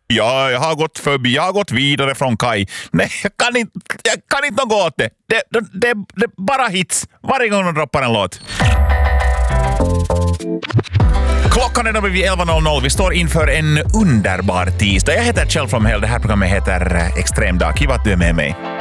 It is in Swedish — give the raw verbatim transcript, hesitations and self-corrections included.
Ja, jag har gått förbi, jag har gått vidare från Kaj. Nej, jag kan inte, jag kan inte gå åt det. Det, det, det. det är bara hits varje gång de droppar en låt. Klockan är då vid elva noll noll. Vi står inför en underbar tisdag. Jag heter Kjell from Hell. Det här programmet heter Extrem dag. Kiva att du är med mig.